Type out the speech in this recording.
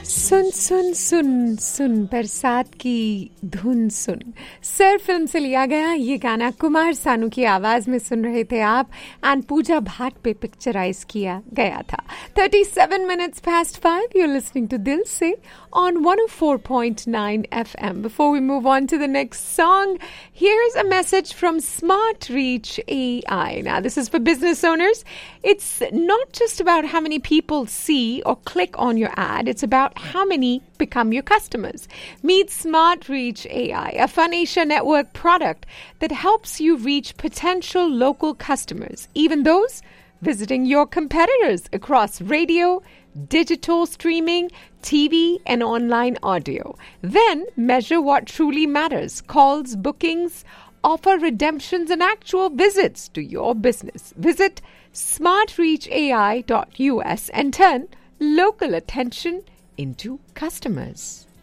सुन सुन सुन सुन बरसात की धुन सुन सर फिल्म से लिया गया ये गाना कुमार सानू की आवाज में सुन रहे थे आप एंड पूजा भाट पे पिक्चराइज किया गया था 37 minutes past 5 you're listening to Dil Se on 104.9 FM. Before we move on to the next song, here's a message from Smart Reach AI. Now this is for business owners. It's not just about how many people see or click on your ad, it's about how many become your customers. Meet Smart Reach AI, a Funacia network product that helps you reach potential local customers, even those visiting your competitors across radio, digital streaming, TV, and online audio. Then measure what truly matters: calls, bookings, offer redemptions, and actual visits to your business. Visit smartreachai.us and turn local attention into customers.